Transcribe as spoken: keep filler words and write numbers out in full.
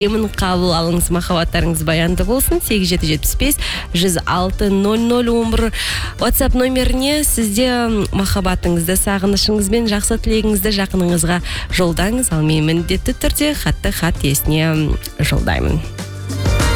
Емін қабыл алыңыз, махаббаттарыңыз баянды болсын. сегіз жеті жетпіс бес жүз алты нөл нөл он бір WhatsApp номеріне сізде махаббатыңызды, сағынышыңызбен жақсы тілегіңізді жақыныңызға жолдаңыз. Ал мен міндетті түрде хатты хат есіне жолдаймын.